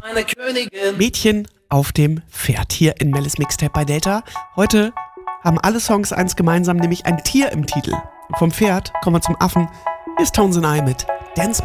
Eine Königin. Mädchen auf dem Pferd hier in Mellis Mixtape bei Delta. Heute haben alle Songs eins gemeinsam, nämlich ein Tier im Titel. Vom Pferd kommen wir zum Affen. Hier ist Tones and I mit Dance